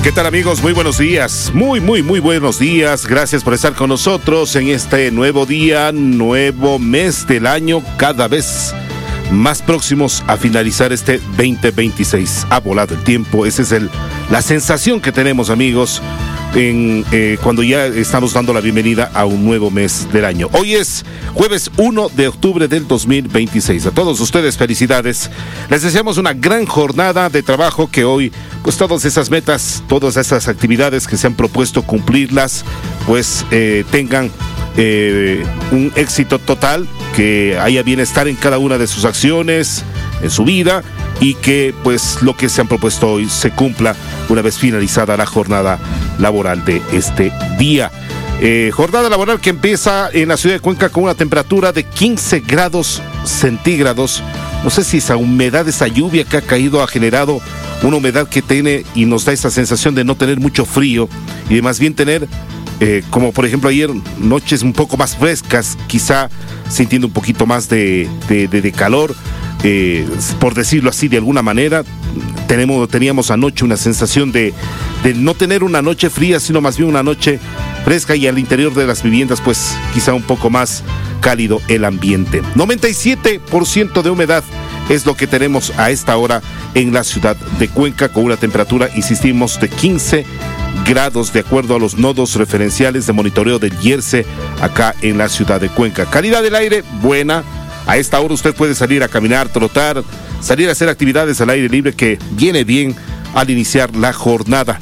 ¿Qué tal, amigos? Muy buenos días, muy buenos días. Gracias por estar con nosotros en este nuevo día, nuevo mes del año, cada vez más próximos a finalizar este 2026. Ha volado el tiempo, esa es la sensación que tenemos, amigos, cuando ya estamos dando la bienvenida a un nuevo mes del año. Hoy es jueves 1 de octubre del 2026. A todos ustedes, felicidades. Les deseamos una gran jornada de trabajo, que hoy, pues todas esas metas, todas esas actividades que se han propuesto cumplirlas, pues tengan un éxito total, que haya bienestar en cada una de sus acciones, en su vida, y que pues lo que se han propuesto hoy se cumpla una vez finalizada la jornada laboral de este día. Jornada laboral que empieza en la ciudad de Cuenca con una temperatura de 15 grados centígrados. No sé si esa humedad, esa lluvia que ha caído ha generado una humedad que tiene y nos da esa sensación de no tener mucho frío y de más bien tener, como por ejemplo ayer, noches un poco más frescas, quizá sintiendo un poquito más de calor, por decirlo así de alguna manera. Teníamos anoche una sensación de no tener una noche fría, sino más bien una noche fresca, y al interior de las viviendas pues quizá un poco más cálido el ambiente. 97% de humedad es lo que tenemos a esta hora en la ciudad de Cuenca, con una temperatura, insistimos, de 15 grados de acuerdo a los nodos referenciales de monitoreo del IERCE acá en la ciudad de Cuenca. Calidad del aire buena. A esta hora usted puede salir a caminar, trotar, salir a hacer actividades al aire libre, que viene bien al iniciar la jornada.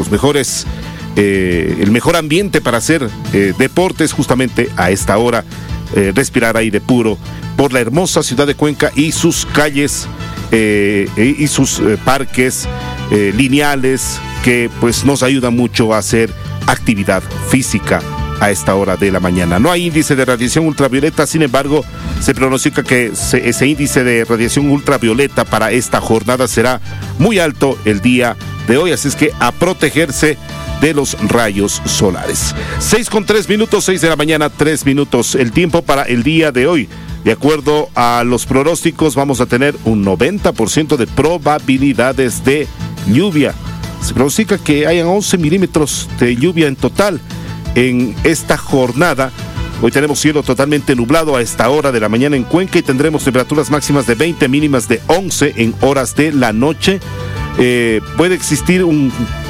El mejor ambiente para hacer deportes justamente a esta hora, respirar aire puro por la hermosa ciudad de Cuenca y sus calles y sus parques lineales, que pues nos ayuda mucho a hacer actividad física a esta hora de la mañana. No hay índice de radiación ultravioleta, sin embargo, se pronostica que ese índice de radiación ultravioleta para esta jornada será muy alto el día de hoy, así es que a protegerse de los rayos solares. 6:03, 6 de la mañana, 3 minutos. El tiempo para el día de hoy. De acuerdo a los pronósticos, vamos a tener un 90% de probabilidades de lluvia. Se pronostica que hayan 11 milímetros de lluvia en total en esta jornada. Hoy tenemos cielo totalmente nublado a esta hora de la mañana en Cuenca, y tendremos temperaturas máximas de 20, mínimas de 11 en horas de la noche. Puede existir un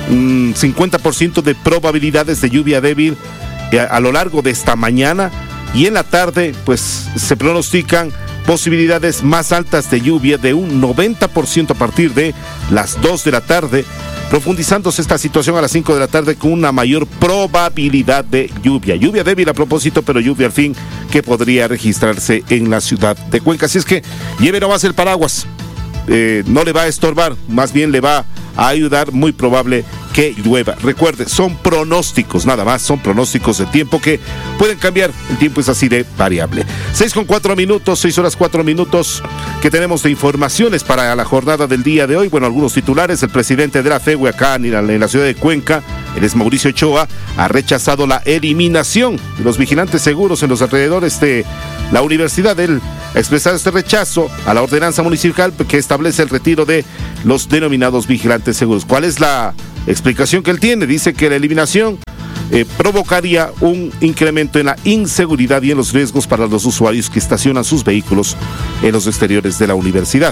50% de probabilidades de lluvia débil a lo largo de esta mañana, y en la tarde pues se pronostican posibilidades más altas de lluvia de un 90% a partir de las 2 de la tarde, profundizándose esta situación a las 5 de la tarde con una mayor probabilidad de lluvia. Lluvia débil a propósito, pero lluvia al fin que podría registrarse en la ciudad de Cuenca. Así es que lleve nomás el paraguas. No le va a estorbar, más bien le va a ayudar, muy probable que llueva. Recuerde, son pronósticos, nada más, son pronósticos de tiempo que pueden cambiar, el tiempo es así de variable. 6:04, 6 horas 4 minutos, que tenemos de informaciones para la jornada del día de hoy. Bueno, algunos titulares. El presidente de la FEWE acá en la ciudad de Cuenca, él es Mauricio Ochoa, ha rechazado la eliminación de los vigilantes seguros en los alrededores de la universidad. Él ha expresado este rechazo a la ordenanza municipal que establece el retiro de los denominados vigilantes seguros. ¿Cuál es la explicación que él tiene? Dice que la eliminación provocaría un incremento en la inseguridad y en los riesgos para los usuarios que estacionan sus vehículos en los exteriores de la universidad.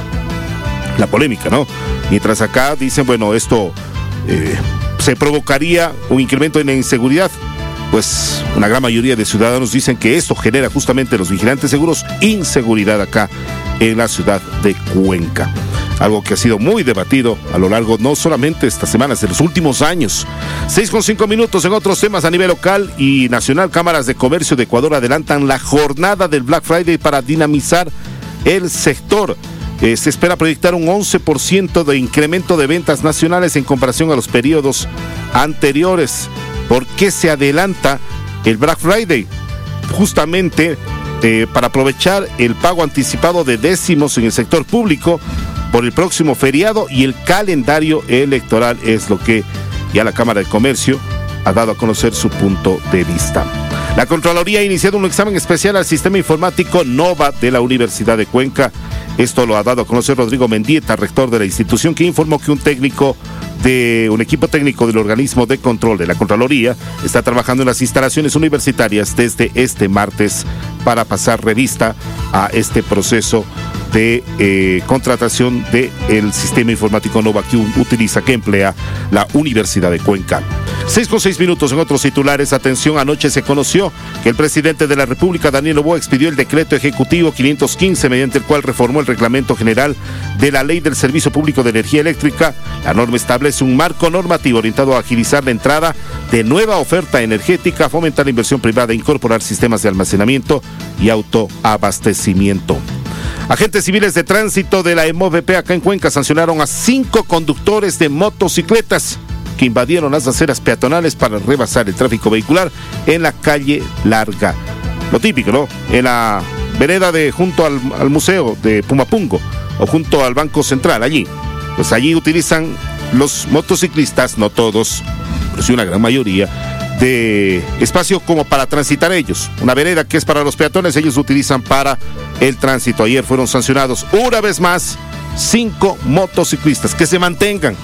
La polémica, ¿no? Mientras acá dicen, bueno, esto se provocaría un incremento en la inseguridad. Pues una gran mayoría de ciudadanos dicen que esto genera justamente los vigilantes seguros, inseguridad acá en la ciudad de Cuenca. Algo que ha sido muy debatido a lo largo, no solamente estas semanas, de los últimos años. 6:05 en otros temas a nivel local y nacional. Cámaras de Comercio de Ecuador adelantan la jornada del Black Friday para dinamizar el sector. Se espera proyectar un 11% de incremento de ventas nacionales en comparación a los periodos anteriores. ¿Por qué se adelanta el Black Friday? Justamente para aprovechar el pago anticipado de décimos en el sector público por el próximo feriado y el calendario electoral, es lo que ya la Cámara de Comercio ha dado a conocer su punto de vista. La Contraloría ha iniciado un examen especial al sistema informático NOVA de la Universidad de Cuenca. Esto lo ha dado a conocer Rodrigo Mendieta, rector de la institución, que informó que un técnico de un equipo técnico del organismo de control de la Contraloría está trabajando en las instalaciones universitarias desde este martes para pasar revista a este proceso de contratación del sistema informático Nova que emplea la Universidad de Cuenca. 6:06 en otros titulares. Atención, anoche se conoció que el presidente de la República, Daniel Noboa, expidió el decreto ejecutivo 515, mediante el cual reformó el reglamento general de la Ley del Servicio Público de Energía Eléctrica. La norma establece un marco normativo orientado a agilizar la entrada de nueva oferta energética, fomentar la inversión privada e incorporar sistemas de almacenamiento y autoabastecimiento. Agentes civiles de tránsito de la EMOVP acá en Cuenca sancionaron a 5 conductores de motocicletas que invadieron las aceras peatonales para rebasar el tráfico vehicular en la calle Larga. Lo típico, ¿no? En la vereda de junto al museo de Pumapungo o junto al Banco Central, allí. Pues allí utilizan los motociclistas, no todos, pero sí una gran mayoría, de espacio como para transitar ellos. Una vereda que es para los peatones, ellos utilizan para el tránsito. Ayer fueron sancionados una vez más 5 motociclistas. Que se mantengan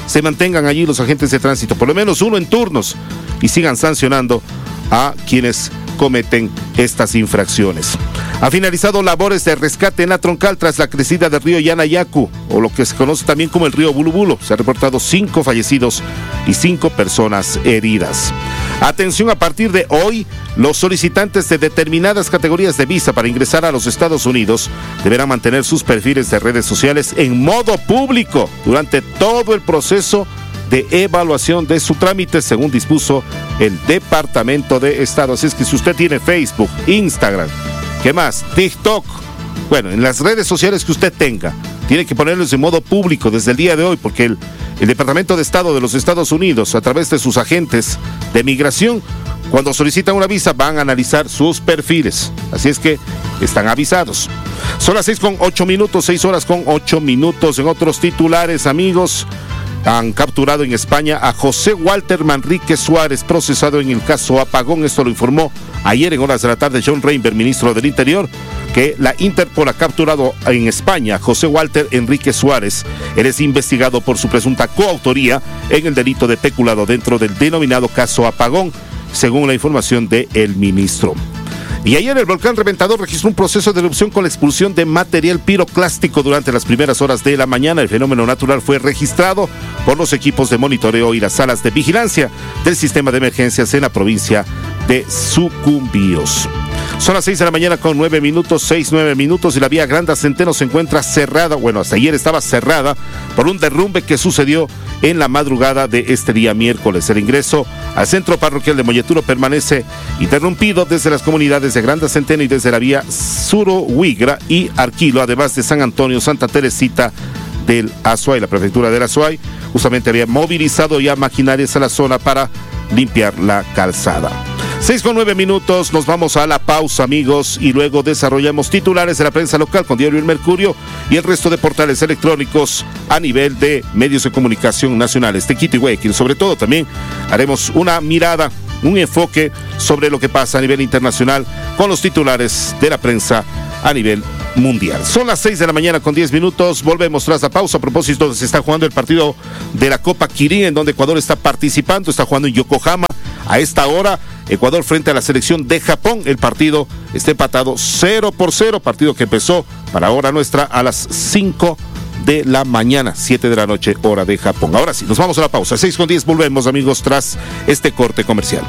allí los agentes de tránsito, por lo menos uno en turnos, y sigan sancionando a quienes cometen estas infracciones. Ha finalizado labores de rescate en la troncal tras la crecida del río Yanayacu, o lo que se conoce también como el río Bulubulo. Se han reportado 5 fallecidos y 5 personas heridas. Atención, a partir de hoy, los solicitantes de determinadas categorías de visa para ingresar a los Estados Unidos deberán mantener sus perfiles de redes sociales en modo público durante todo el proceso de evaluación de su trámite, según dispuso el Departamento de Estado. Así es que si usted tiene Facebook, Instagram, ¿qué más? TikTok, bueno, en las redes sociales que usted tenga, tiene que ponerlos en modo público desde el día de hoy, porque el Departamento de Estado de los Estados Unidos, a través de sus agentes de migración, cuando solicitan una visa, van a analizar sus perfiles. Así es que están avisados. Son las 6:08, 6 horas con 8 minutos. En otros titulares, amigos, han capturado en España a José Walter Manrique Suárez, procesado en el caso Apagón. Esto lo informó ayer en horas de la tarde John Reinberg, ministro del Interior, que la Interpol ha capturado en España a José Walter Enrique Suárez. Él es investigado por su presunta coautoría en el delito de peculado dentro del denominado caso Apagón, según la información del ministro. Y ayer el volcán Reventador registró un proceso de erupción con la expulsión de material piroclástico durante las primeras horas de la mañana. El fenómeno natural fue registrado por los equipos de monitoreo y las salas de vigilancia del sistema de emergencias en la provincia de Sucumbíos. Son las 6 de la mañana con 9 minutos, 6-9 minutos, y la vía Granda Centeno se encuentra cerrada, bueno, hasta ayer estaba cerrada por un derrumbe que sucedió en la madrugada de este día miércoles. El ingreso al centro parroquial de Molleturo permanece interrumpido desde las comunidades de Granda Centeno y desde la vía Surohuigra y Arquilo, además de San Antonio, Santa Teresita del Azuay. La prefectura del Azuay justamente había movilizado ya maquinarias a la zona para limpiar la calzada. 6:09 minutos, nos vamos a la pausa, amigos, y luego desarrollamos titulares de la prensa local con Diario El Mercurio y el resto de portales electrónicos a nivel de medios de comunicación nacionales de Quito y Guayaquil. Sobre todo también haremos una mirada, un enfoque sobre lo que pasa a nivel internacional con los titulares de la prensa a nivel mundial. Son las 6 de la mañana con 10 minutos, volvemos tras la pausa. A propósito, donde se está jugando el partido de la Copa Kirin, en donde Ecuador está participando, está jugando en Yokohama. A esta hora, Ecuador frente a la selección de Japón. El partido está empatado 0-0, partido que empezó para hora nuestra a las 5 de la mañana, 7 de la noche, hora de Japón. Ahora sí, nos vamos a la pausa. 6:10, volvemos, amigos, tras este corte comercial.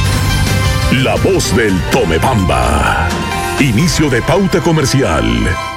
La voz del Tomebamba. Inicio de pauta comercial.